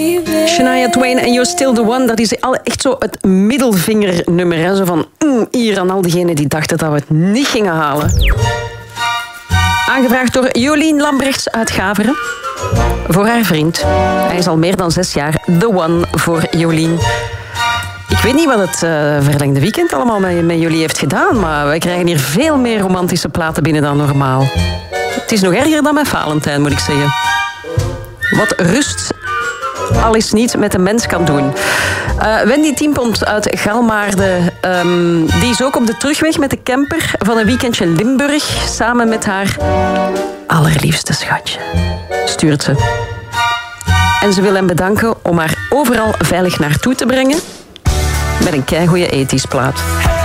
Shania Twain en You're Still the One, dat is echt zo het middelvingernummer. Hè? Zo van, hier aan al diegenen die dachten dat we het niet gingen halen. Aangevraagd door Jolien Lambrechts uit Gaveren. Voor haar vriend. Hij is al meer dan 6 jaar the one voor Jolien. Ik weet niet wat het verlengde weekend allemaal met jullie heeft gedaan, maar wij krijgen hier veel meer romantische platen binnen dan normaal. Het is nog erger dan met Valentijn, moet ik zeggen. Wat rust al eens niet met een mens kan doen. Wendy Tiempont uit Galmaarde, die is ook op de terugweg met de camper van een weekendje Limburg, samen met haar allerliefste schatje. Stuurt ze. En ze wil hem bedanken om haar overal veilig naartoe te brengen met een keigoeie ethisch plaat.